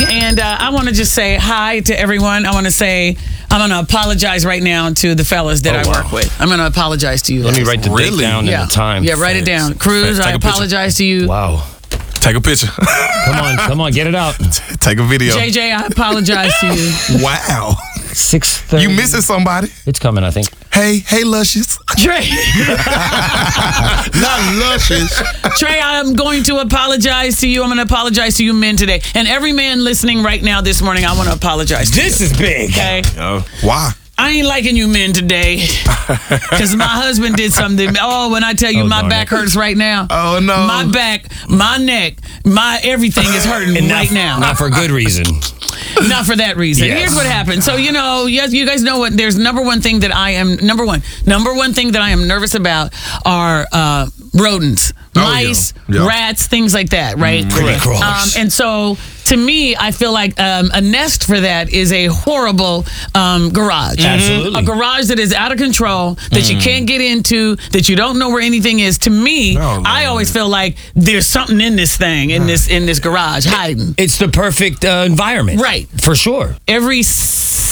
And I want to just say hi to everyone. I'm going to apologize right now to the fellas that I work with. I'm going to apologize to you. Let me write the date down and the time. Yeah, write it down. Cruz, I apologize to you. Wow. Take a picture. Come on, get it out. Take a video. JJ, I apologize to you. Wow. 6:30. You missing somebody? It's coming, I think. Hey, Luscious. Trey. Not Luscious. Trey, I'm going to apologize to you. I'm going to apologize to you men today. And every man listening right now this morning, I want to apologize to you. This is big. Okay? Why? I ain't liking you men today because my husband did something. Oh, when I tell you my back hurts right now. Oh, no. My back, my neck, my everything is hurting right now. Not for good reason. Not for that reason. Yes. Here's what happened. So, you guys know what, there's number one thing that I am nervous about are rodents, mice, rats, things like that, right? Cricket crawlers. And so, to me, I feel like a nest for that is a horrible garage. Absolutely. A garage that is out of control, that you can't get into, that you don't know where anything is. To me, I always feel like there's something in this thing, in this garage, hiding. It's the perfect environment. Right. For sure. Every